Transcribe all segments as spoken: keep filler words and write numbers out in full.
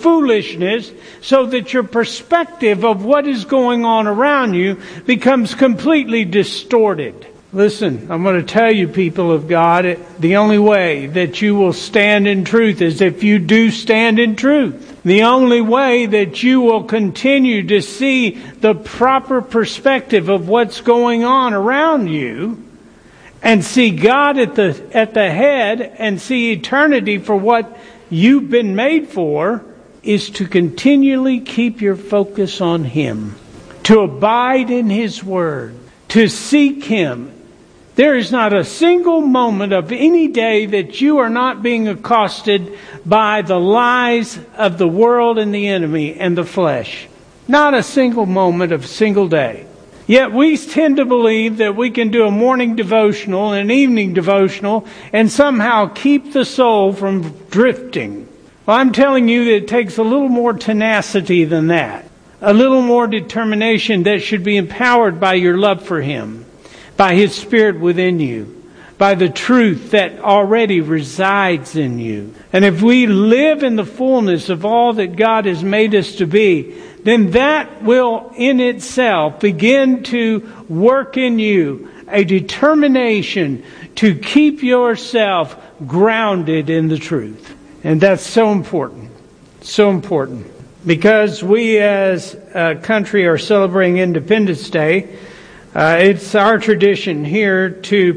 foolishness so that your perspective of what is going on around you becomes completely distorted. Listen, I'm going to tell you, people of God, the only way that you will stand in truth is if you do stand in truth. The only way that you will continue to see the proper perspective of what's going on around you and see God at the at the head and see eternity for what you've been made for is to continually keep your focus on Him, to abide in His Word, to seek Him. There is not a single moment of any day that you are not being accosted by the lies of the world and the enemy and the flesh. Not a single moment of a single day. Yet we tend to believe that we can do a morning devotional and an evening devotional and somehow keep the soul from drifting. Well, I'm telling you that it takes a little more tenacity than that. A little more determination that should be empowered by your love for Him, by His Spirit within you, by the truth that already resides in you. And if we live in the fullness of all that God has made us to be, then that will in itself begin to work in you a determination to keep yourself grounded in the truth. And that's so important, so important. Because we as a country are celebrating Independence Day, Uh, it's our tradition here to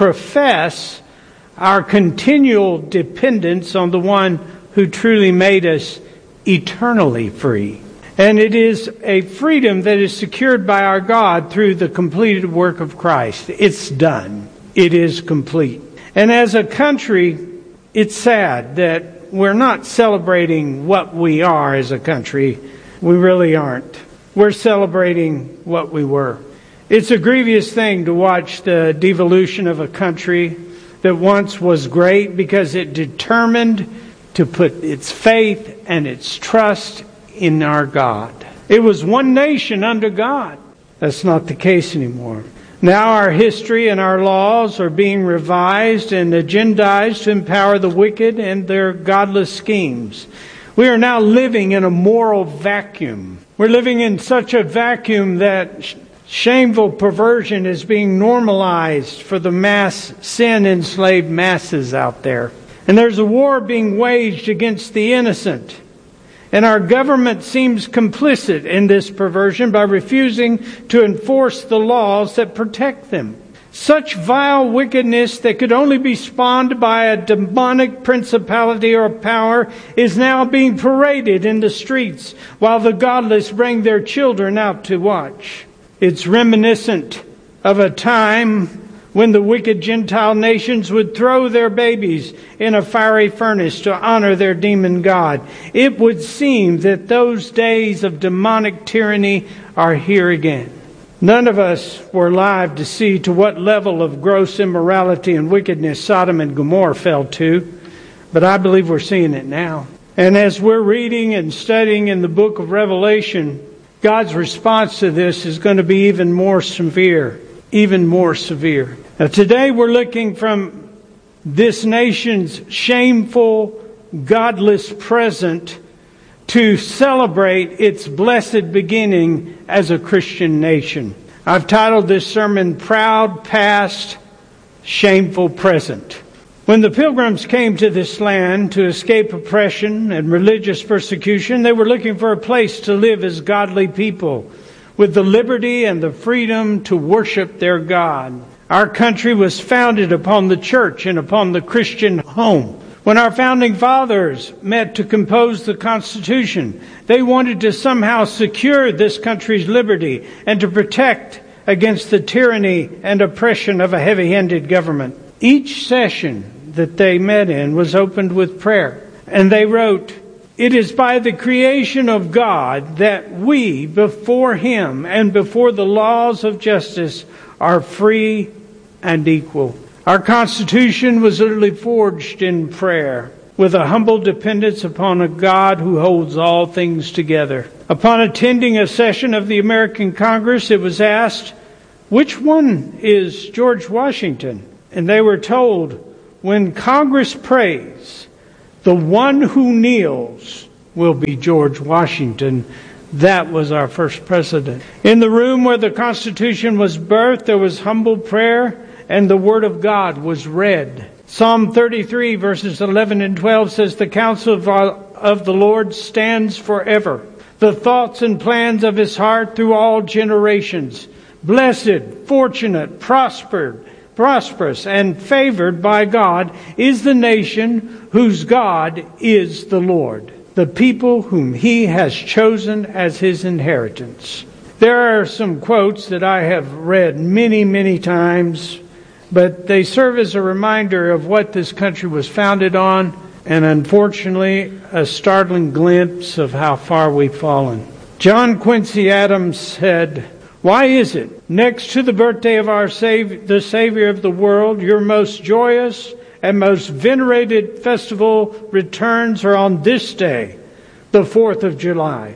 profess our continual dependence on the one who truly made us eternally free. And it is a freedom that is secured by our God through the completed work of Christ. It's done. It is complete. And as a country, it's sad that we're not celebrating what we are as a country. We really aren't. We're celebrating what we were. It's a grievous thing to watch the devolution of a country that once was great because it determined to put its faith and its trust in our God. It was one nation under God. That's not the case anymore. Now our history and our laws are being revised and agendized to empower the wicked and their godless schemes. We are now living in a moral vacuum. We're living in such a vacuum that shameful perversion is being normalized for the mass sin-enslaved masses out there. And there's a war being waged against the innocent. And our government seems complicit in this perversion by refusing to enforce the laws that protect them. Such vile wickedness that could only be spawned by a demonic principality or power is now being paraded in the streets while the godless bring their children out to watch. It's reminiscent of a time when the wicked Gentile nations would throw their babies in a fiery furnace to honor their demon god. It would seem that those days of demonic tyranny are here again. None of us were alive to see to what level of gross immorality and wickedness Sodom and Gomorrah fell to, but I believe we're seeing it now. And as we're reading and studying in the book of Revelation, God's response to this is going to be even more severe, even more severe. Now today we're looking from this nation's shameful, godless present to celebrate its blessed beginning as a Christian nation. I've titled this sermon, Proud Past, Shameful Present. When the pilgrims came to this land to escape oppression and religious persecution, they were looking for a place to live as godly people with the liberty and the freedom to worship their God. Our country was founded upon the church and upon the Christian home. When our founding fathers met to compose the Constitution, they wanted to somehow secure this country's liberty and to protect against the tyranny and oppression of a heavy-handed government. Each session that they met in was opened with prayer. And they wrote, "It is by the creation of God that we, before Him and before the laws of justice, are free and equal." Our Constitution was literally forged in prayer, with a humble dependence upon a God who holds all things together. Upon attending a session of the American Congress, it was asked, "Which one is George Washington?" And they were told, "When Congress prays, the one who kneels will be George Washington. That was our first president. In the room where the Constitution was birthed, there was humble prayer, and the Word of God was read. Psalm thirty-three, verses eleven and twelve says, "The counsel of, our, of the Lord stands forever, the thoughts and plans of his heart through all generations. Blessed, fortunate, prospered, prosperous, and favored by God is the nation whose God is the Lord, the people whom he has chosen as his inheritance." There are some quotes that I have read many, many times, but they serve as a reminder of what this country was founded on, and unfortunately, a startling glimpse of how far we've fallen. John Quincy Adams said, "Why is it, next to the birthday of our Savior, the Savior of the world, your most joyous and most venerated festival returns are on this day, the fourth of July?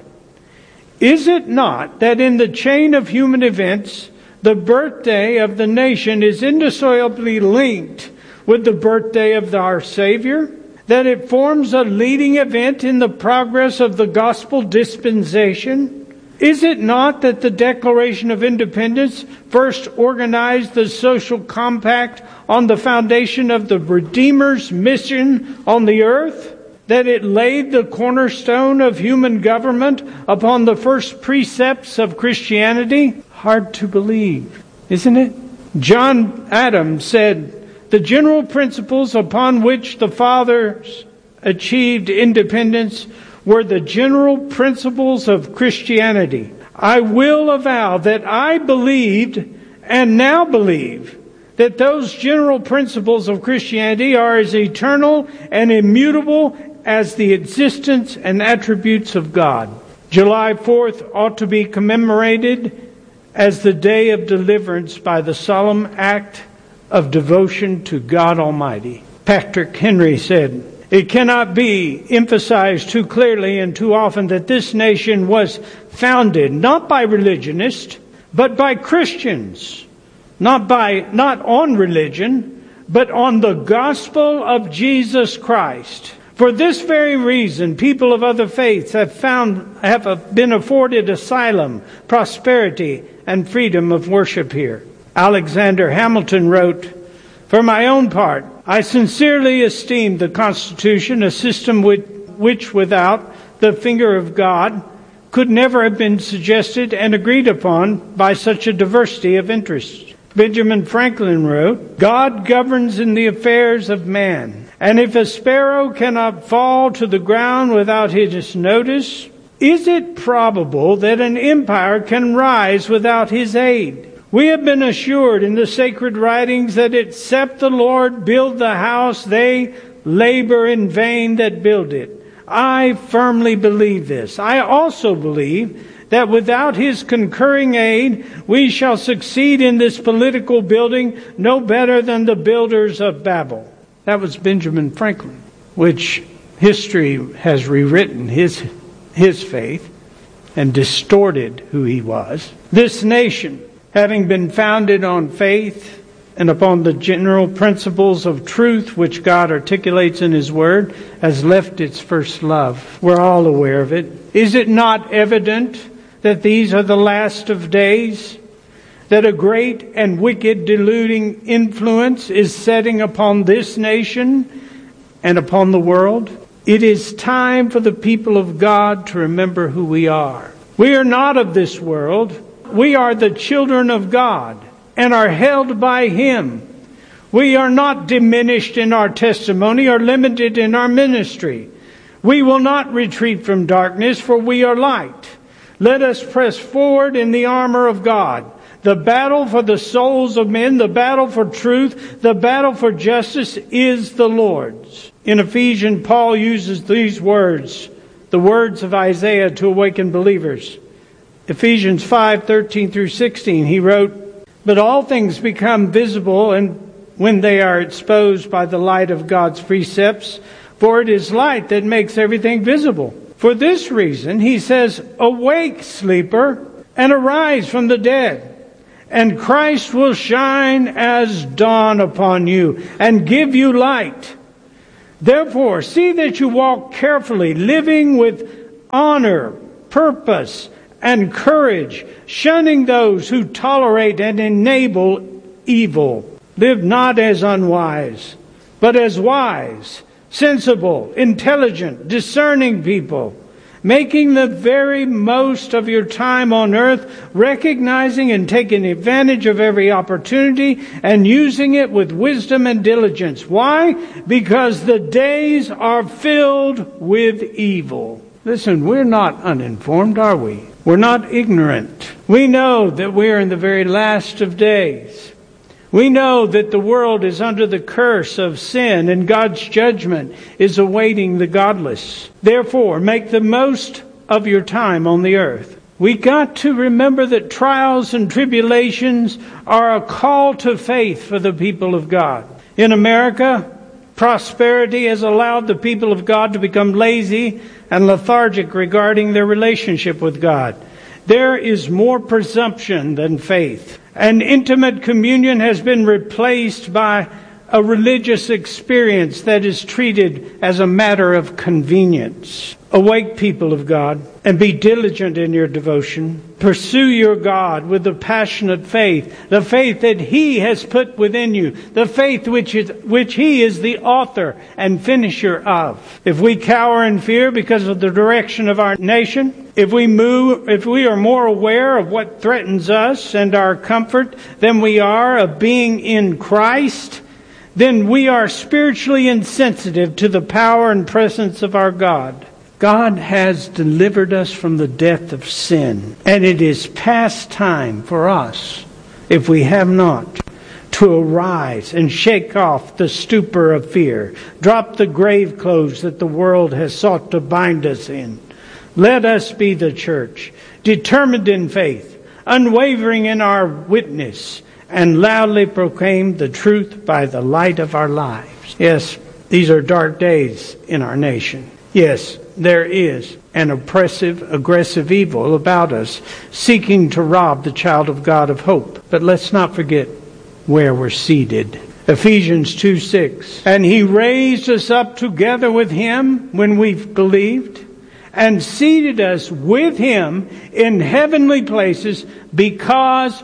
Is it not that in the chain of human events, the birthday of the nation is indissolubly linked with the birthday of our Savior? That it forms a leading event in the progress of the gospel dispensation? Is it not that the Declaration of Independence first organized the social compact on the foundation of the Redeemer's mission on the earth? That it laid the cornerstone of human government upon the first precepts of Christianity?" Hard to believe, isn't it? John Adams said, "The general principles upon which the fathers achieved independence were the general principles of Christianity. I will avow that I believed and now believe that those general principles of Christianity are as eternal and immutable as the existence and attributes of God." July fourth ought to be commemorated as the day of deliverance by the solemn act of devotion to God Almighty. Patrick Henry said, "It cannot be emphasized too clearly and too often that this nation was founded not by religionists, but by Christians. Not by, not on religion, but on the gospel of Jesus Christ. For this very reason, people of other faiths have found, have been afforded asylum, prosperity, and freedom of worship here." Alexander Hamilton wrote, "For my own part, I sincerely esteem the Constitution a system which, which without the finger of God could never have been suggested and agreed upon by such a diversity of interests." Benjamin Franklin wrote, "God governs in the affairs of man, and if a sparrow cannot fall to the ground without his notice, is it probable that an empire can rise without his aid? We have been assured in the sacred writings that except the Lord build the house, they labor in vain that build it. I firmly believe this. I also believe that without his concurring aid, we shall succeed in this political building no better than the builders of Babel." That was Benjamin Franklin, which history has rewritten his, his faith and distorted who he was. This nation, having been founded on faith and upon the general principles of truth which God articulates in his word, has left its first love. We're all aware of it. Is it not evident that these are the last of days? That a great and wicked deluding influence is setting upon this nation and upon the world? It is time for the people of God to remember who we are. We are not of this world. We are the children of God and are held by him. We are not diminished in our testimony or limited in our ministry. We will not retreat from darkness, for we are light. Let us press forward in the armor of God. The battle for the souls of men, the battle for truth, the battle for justice is the Lord's. In Ephesians, Paul uses these words, the words of Isaiah to awaken believers. Ephesians five, thirteen through sixteen, he wrote, "But all things become visible and when they are exposed by the light of God's precepts, for it is light that makes everything visible. For this reason, he says, awake, sleeper, and arise from the dead, and Christ will shine as dawn upon you and give you light. Therefore, see that you walk carefully, living with honor, purpose, and courage, shunning those who tolerate and enable evil. Live not as unwise, but as wise, sensible, intelligent, discerning people, making the very most of your time on earth, recognizing and taking advantage of every opportunity and using it with wisdom and diligence. Why? Because the days are filled with evil. Listen, we're not uninformed, are we? We're not ignorant. We know that we're in the very last of days. We know that the world is under the curse of sin and God's judgment is awaiting the godless. Therefore, make the most of your time on the earth. We got to remember that trials and tribulations are a call to faith for the people of God. In America, prosperity has allowed the people of God to become lazy and lethargic regarding their relationship with God. There is more presumption than faith. An intimate communion has been replaced by a religious experience that is treated as a matter of convenience. Awake, people of God, and be diligent in your devotion. Pursue your God with the passionate faith, the faith that He has put within you, the faith which is, which He is the author and finisher of. If we cower in fear because of the direction of our nation, if we move, if we are more aware of what threatens us and our comfort than we are of being in Christ, then we are spiritually insensitive to the power and presence of our God. God has delivered us from the death of sin, and it is past time for us, if we have not, to arise and shake off the stupor of fear, drop the grave clothes that the world has sought to bind us in. Let us be the church, determined in faith, unwavering in our witness, and loudly proclaim the truth by the light of our lives. Yes, these are dark days in our nation. Yes, there is an oppressive, aggressive evil about us, seeking to rob the child of God of hope. But let's not forget where we're seated. Ephesians two six. And He raised us up together with Him when we've believed, and seated us with Him in heavenly places because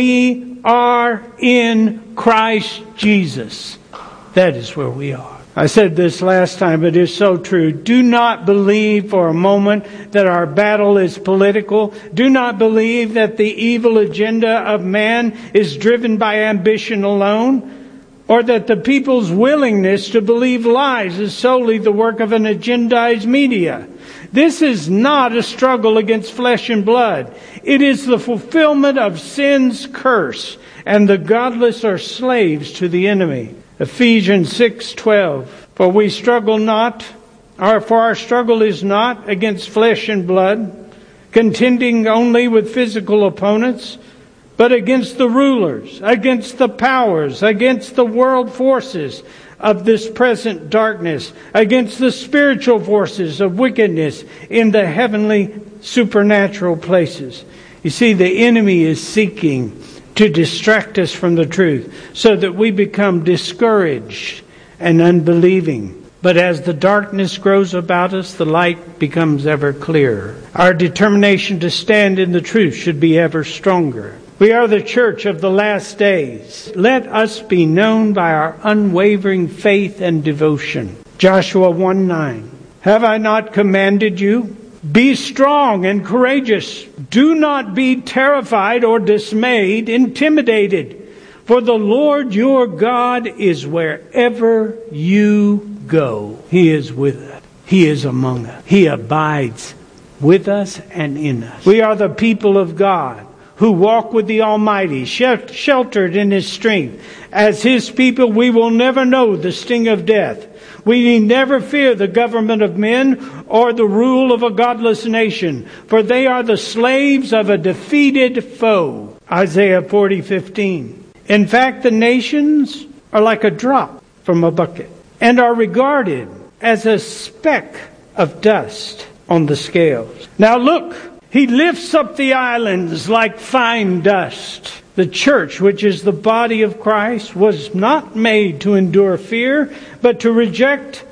we are in Christ Jesus. That is where we are. I said this last time, but it is so true. Do not believe for a moment that our battle is political. Do not believe that the evil agenda of man is driven by ambition alone, or that the people's willingness to believe lies is solely the work of an agendized media. This is not a struggle against flesh and blood. It is the fulfillment of sin's curse, and the godless are slaves to the enemy. Ephesians six twelve. For we struggle not, or for our struggle is not against flesh and blood, contending only with physical opponents, but against the rulers, against the powers, against the world forces of this present darkness, against the spiritual forces of wickedness in the heavenly supernatural places. You see, the enemy is seeking to distract us from the truth so that we become discouraged and unbelieving. But as the darkness grows about us, the light becomes ever clearer. Our determination to stand in the truth should be ever stronger. We are the church of the last days. Let us be known by our unwavering faith and devotion. Joshua one nine. Have I not commanded you? Be strong and courageous. Do not be terrified or dismayed, intimidated. For the Lord your God is wherever you go. He is with us. He is among us. He abides with us and in us. We are the people of God who walk with the Almighty, sheltered in His strength. As His people, we will never know the sting of death. We need never fear the government of men or the rule of a godless nation, for they are the slaves of a defeated foe. Isaiah forty fifteen. In fact, the nations are like a drop from a bucket and are regarded as a speck of dust on the scales. Now look, He lifts up the islands like fine dust. The church, which is the body of Christ, was not made to endure fear, but to reject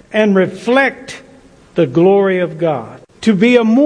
and reflect the glory of God. To be a more